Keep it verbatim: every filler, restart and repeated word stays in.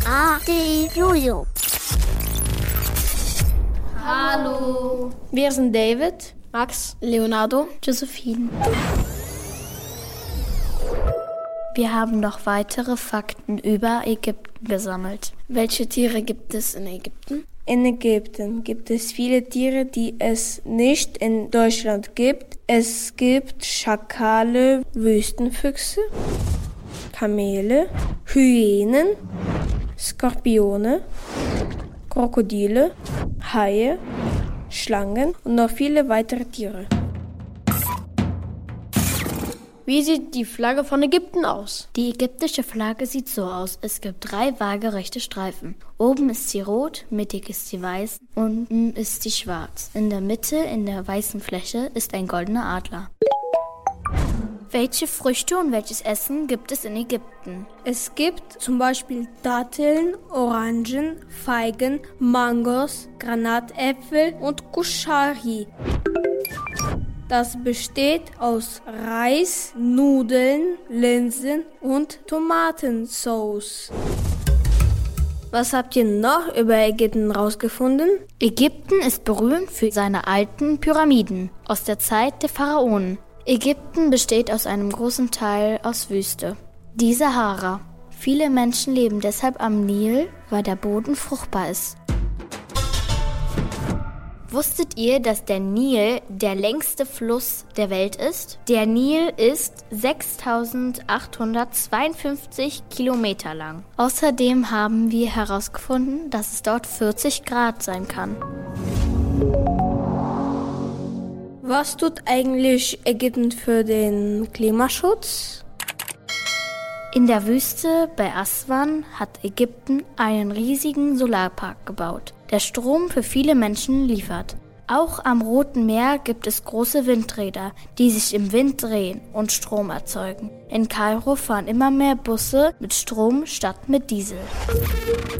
A, D, Jojo. Hallo. Wir sind David, Max, Leonardo, Josephine. Wir haben noch weitere Fakten über Ägypten gesammelt. Welche Tiere gibt es in Ägypten? In Ägypten gibt es viele Tiere, die es nicht in Deutschland gibt. Es gibt Schakale, Wüstenfüchse, Kamele, Hyänen, Skorpione, Krokodile, Haie, Schlangen und noch viele weitere Tiere. Wie sieht die Flagge von Ägypten aus? Die ägyptische Flagge sieht so aus. Es gibt drei waagerechte Streifen. Oben ist sie rot, mittig ist sie weiß, unten ist sie schwarz. In der Mitte, in der weißen Fläche, ist ein goldener Adler. Welche Früchte und welches Essen gibt es in Ägypten? Es gibt zum Beispiel Datteln, Orangen, Feigen, Mangos, Granatäpfel und Kuschari. Das besteht aus Reis, Nudeln, Linsen und Tomatensauce. Was habt ihr noch über Ägypten rausgefunden? Ägypten ist berühmt für seine alten Pyramiden aus der Zeit der Pharaonen. Ägypten besteht aus einem großen Teil aus Wüste. Die Sahara. Viele Menschen leben deshalb am Nil, weil der Boden fruchtbar ist. Wusstet ihr, dass der Nil der längste Fluss der Welt ist? Der Nil ist sechstausendachthundertzweiundfünfzig Kilometer lang. Außerdem haben wir herausgefunden, dass es dort vierzig Grad sein kann. Was tut eigentlich Ägypten für den Klimaschutz? In der Wüste bei Aswan hat Ägypten einen riesigen Solarpark gebaut, der Strom für viele Menschen liefert. Auch am Roten Meer gibt es große Windräder, die sich im Wind drehen und Strom erzeugen. In Kairo fahren immer mehr Busse mit Strom statt mit Diesel.